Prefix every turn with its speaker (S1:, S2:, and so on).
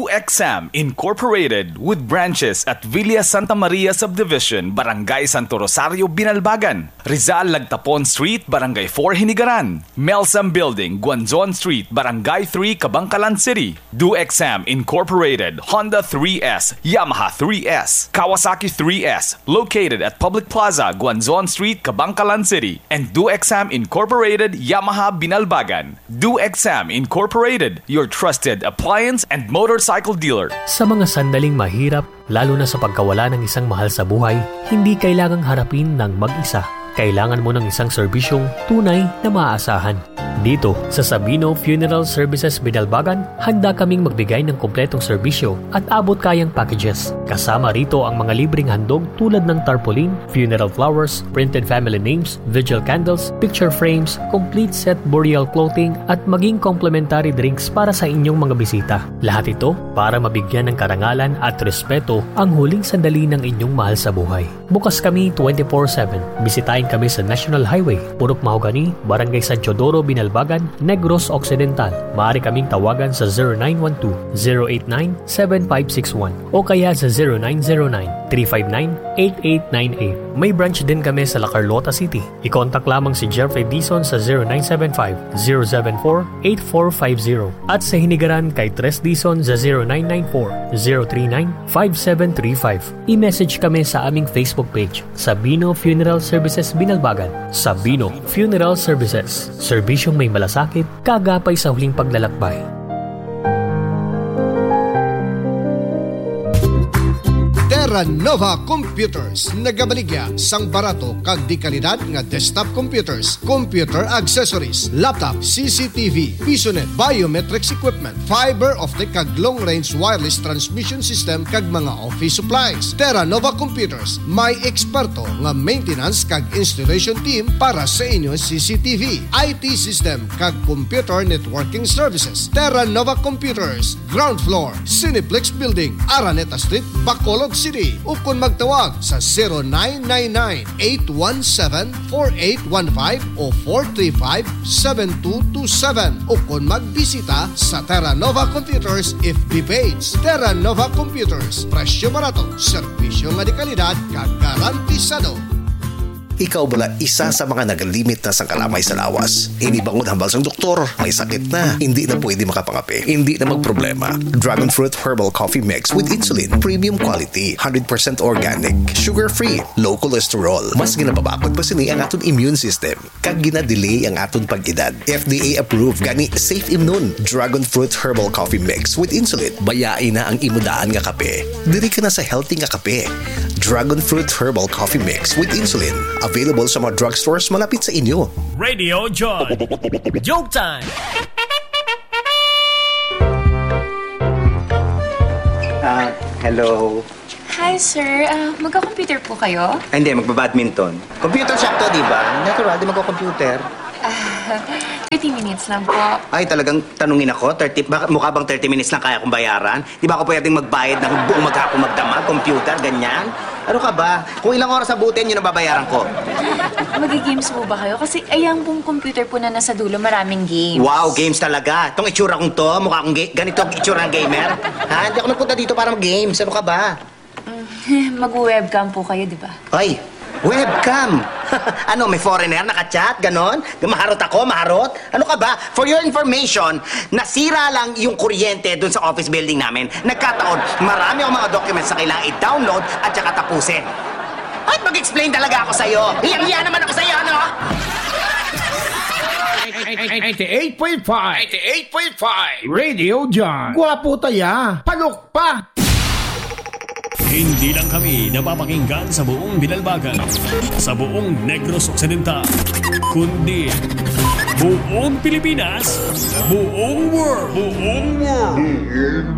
S1: DoXam Incorporated with branches at Villa Santa Maria Subdivision, Barangay Santo Rosario, Binalbagan, Rizal Lagtapon Street, Barangay 4, Hinigaran, Melsam Building, Guanzon Street, Barangay 3, Kabangkalan City. DoXam Incorporated, Honda 3S, Yamaha 3S, Kawasaki 3S, located at Public Plaza, Guanzon Street, Kabangkalan City, and DoXam Incorporated, Yamaha, Binalbagan. DoXam Incorporated, your trusted appliance and motorcycle dealer.
S2: Sa mga sandaling mahirap, lalo na sa pagkawala ng isang mahal sa buhay, hindi kailangang harapin ng mag-isa. Kailangan mo ng isang serbisyong tunay na maaasahan. Dito sa Sabino Funeral Services Binalbagan, handa kaming magbigay ng kompletong serbisyo at abot kayang packages. Kasama rito ang mga libreng handog tulad ng tarpaulin, funeral flowers, printed family names, vigil candles, picture frames, complete set burial clothing at maging complimentary drinks para sa inyong mga bisita. Lahat ito para mabigyan ng karangalan at respeto ang huling sandali ng inyong mahal sa buhay. Bukas kami 24/7. Bisitahin kami sa National Highway, Purok Mahogany, Barangay San Teodoro, Binalbagan, Negros Occidental. Maaari kaming tawagan sa 0912-089-7561 o kaya sa 0909-359-8898. May branch din kami sa La Carlota City. I-contact lamang si Jeff Edison sa 0975-074-8450 at sa Hinigaran kay Tres Dison sa 0994-039-5735. I-message kami sa aming Facebook page, Sabino Funeral Services Binalbagan. Sabino Funeral Services. Serbisyong may malasakit, kagapay sa huling paglalakbay.
S3: Terra Nova Computers nagabaligya sang barato kag di kalidad nga desktop computers, computer accessories, laptop, CCTV, PisoNet, biometrics equipment, fiber optic kag long range wireless transmission system kag mga office supplies. Terra Nova Computers may eksperto nga maintenance kag installation team para sa inyong CCTV, IT system kag computer networking services. Terra Nova Computers, ground floor, Cineplex Building, Araneta Street, Bacolod City. O kung magtawag sa 0999-817-4815 o 435-7227 o kung magbisita sa Terra Nova Computers FB page. Terra Nova Computers, presyo barato, serbisyo nga di kalidad, kagarantisado.
S4: Ikaw bala isa sa mga nagalimit na sang kalamay sa lawas. Inibangod hambal sang doktor, may sakit na, hindi na pwede makapangapi, hindi na magproblema. Dragon Fruit Herbal Coffee Mix with Insulin, premium quality, 100% organic, sugar-free, low cholesterol. Mas ginapabakod pa sini ang aton immune system. Kag gina-delay ang aton pag-edad. FDA approved, gani safe immune. Dragon Fruit Herbal Coffee Mix with Insulin. Bayain na ang imudaan nga kape. Diri ka na sa healthy nga kape. Dragon Fruit Herbal Coffee Mix with Insulin. Available sa mga drugstores malapit sa inyo.
S5: Radio John. Joke time!
S6: Hello.
S7: Hi, sir. Magka-computer po kayo?
S6: Hindi, magba-badminton. Computer shop to, di ba? Natural, di magka-computer.
S7: 30 minutes lang po.
S6: Ay, talagang tanungin ako, mukha bang 30 minutes lang kaya kong bayaran? Di ba ako pwedeng magbayad ng buong maghapong magdamag, computer, ganyan? Ano ka ba? Kung ilang oras abutin, yun ang babayaran ko.
S7: Mag-games po ba kayo? Kasi ayang pong computer po na nasa dulo, maraming games.
S6: Wow, games talaga. Itong itsura kong to, mukha akong ganito ang itsura ng gamer. Ha? Hindi ako nagpunta dito para mag-games. Ano ka ba?
S7: Mag-webcam po kayo, di ba?
S6: Ay, webcam! Ano, may foreigner naka-chat? Ganon? Maharot ako? Maharot? Ano ka ba? For your information, nasira lang yung kuryente dun sa office building namin. Nagkataon, marami akong mga documents na kailangan i-download at saka tapusin. At mag-explain talaga ako sa'yo. Hiyang-hiya naman ako sa'yo, ano?
S5: 88.5 Radio John.
S8: Gwapo taya, palok pa.
S5: Hindi lang kami napapakinggan sa buong Binalbagan, sa buong Negros Occidental, kundi buong Pilipinas, buong world.